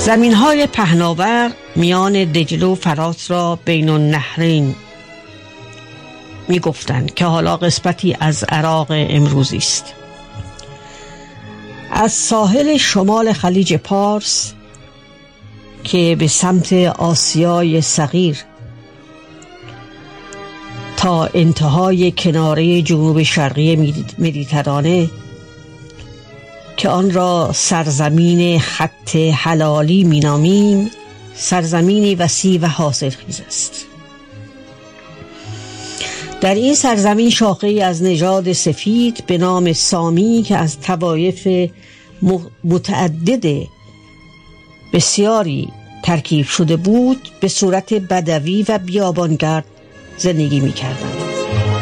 زمین‌های پهناور میان دجله و فرات را بین النهرین می‌گفتند که حالا قسمتی از عراق امروزی است. از ساحل شمال خلیج پارس که به سمت آسیای صغیر تا انتهای کناره جنوب شرقی مدیترانه که آن را سرزمین خط حلالی مینامیم، سرزمینی وسیع و حاصلخیز است. در این سرزمین شاخه‌ای از نژاد سفید به نام سامی که از طوایف متعدد بسیاری ترکیب شده بود، به صورت بدوی و بیابانگرد زندگی می‌کردند.